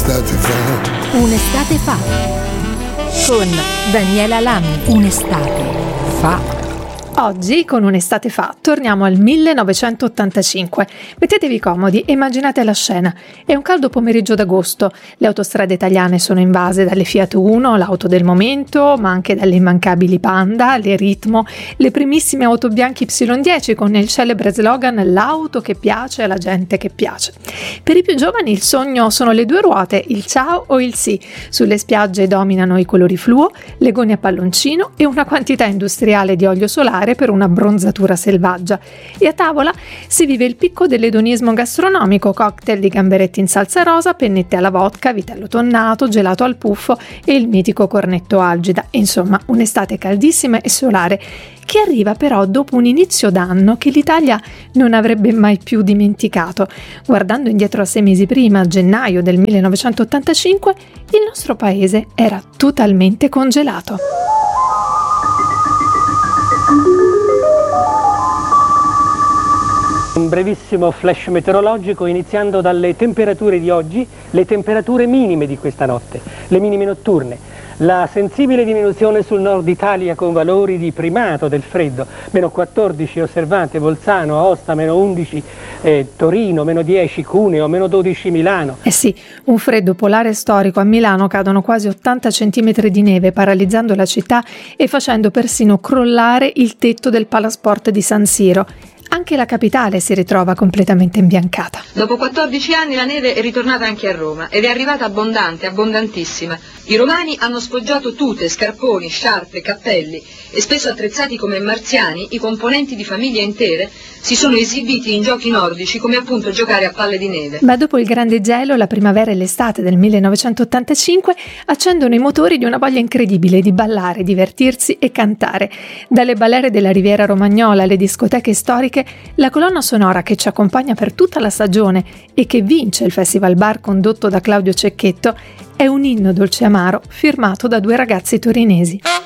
Un'estate fa. Un'estate fa. Con Daniela Lammi. Un'estate fa. Oggi, con Un'estate fa, torniamo al 1985. Mettetevi comodi e immaginate la scena. È un caldo pomeriggio d'agosto. Le autostrade italiane sono invase dalle Fiat Uno, l'auto del momento, ma anche dalle immancabili Panda, le Ritmo, le primissime auto bianche Y10 con il celebre slogan "l'auto che piace alla gente che piace". Per i più giovani il sogno sono le due ruote, il ciao o il sì. Sulle spiagge dominano i colori fluo, le gone a palloncino e una quantità industriale di olio solare per una bronzatura selvaggia, e a tavola si vive il picco dell'edonismo gastronomico: cocktail di gamberetti in salsa rosa, pennette alla vodka, vitello tonnato, gelato al puffo e il mitico cornetto algida. Insomma, un'estate caldissima e solare che arriva però dopo un inizio d'anno che l'Italia non avrebbe mai più dimenticato. Guardando indietro a 6 mesi prima, a gennaio del 1985, il nostro paese era totalmente congelato. Un brevissimo flash meteorologico, iniziando dalle temperature di oggi, le temperature minime di questa notte, le minime notturne. La sensibile diminuzione sul nord Italia con valori di primato del freddo, meno 14 osservate Bolzano, Aosta, meno 11 Torino, meno 10 Cuneo, meno 12 Milano. Eh sì, un freddo polare storico. A Milano cadono quasi 80 centimetri di neve, paralizzando la città e facendo persino crollare il tetto del Palasport di San Siro. Anche la capitale si ritrova completamente imbiancata. Dopo 14 anni la neve è ritornata anche a Roma ed è arrivata abbondante, abbondantissima. I romani hanno sfoggiato tute, scarponi, sciarpe, cappelli e spesso attrezzati come marziani, i componenti di famiglie intere si sono esibiti in giochi nordici come appunto giocare a palle di neve. Ma dopo il grande gelo, la primavera e l'estate del 1985 accendono i motori di una voglia incredibile di ballare, divertirsi e cantare. Dalle balere della Riviera Romagnola alle discoteche storiche, la colonna sonora che ci accompagna per tutta la stagione e che vince il Festival Bar condotto da Claudio Cecchetto è un inno dolce amaro firmato da due ragazzi torinesi.